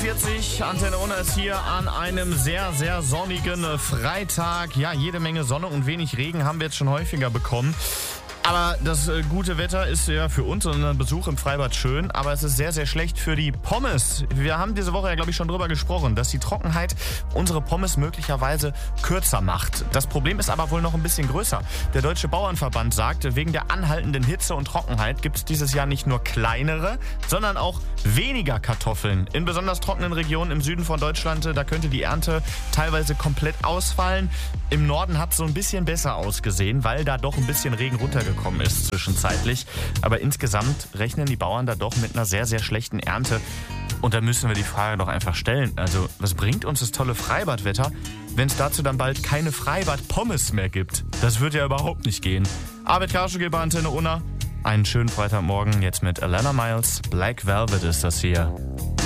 7:45 Uhr, Antenne Unna ist hier an einem sehr, sehr sonnigen Freitag. Ja, jede Menge Sonne und wenig Regen haben wir jetzt schon häufiger bekommen. Aber das gute Wetter ist ja für uns und unseren Besuch im Freibad schön, aber es ist sehr, sehr schlecht für die Pommes. Wir haben diese Woche ja, glaube ich, schon drüber gesprochen, dass die Trockenheit unsere Pommes möglicherweise kürzer macht. Das Problem ist aber wohl noch ein bisschen größer. Der Deutsche Bauernverband sagt, wegen der anhaltenden Hitze und Trockenheit gibt es dieses Jahr nicht nur kleinere, sondern auch weniger Kartoffeln. In besonders trockenen Regionen im Süden von Deutschland, da könnte die Ernte teilweise komplett ausfallen. Im Norden hat es so ein bisschen besser ausgesehen, weil da doch ein bisschen Regen runtergekommen ist zwischenzeitlich. Aber insgesamt rechnen die Bauern da doch mit einer sehr, sehr schlechten Ernte. Und da müssen wir die Frage doch einfach stellen. Also, was bringt uns das tolle Freibadwetter, wenn es dazu dann bald keine Freibad-Pommes mehr gibt? Das wird ja überhaupt nicht gehen. Arvid Karschke bei Antenne Unna. Einen schönen Freitagmorgen jetzt mit Alana Miles. Black Velvet ist das hier.